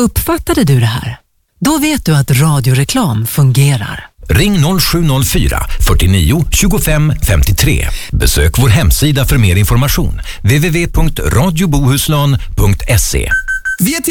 Uppfattade du det här? Då vet du att radioreklam fungerar. Ring 0704 49 25 53. Besök vår hemsida för mer information. www.radiobohuslän.se. Vi är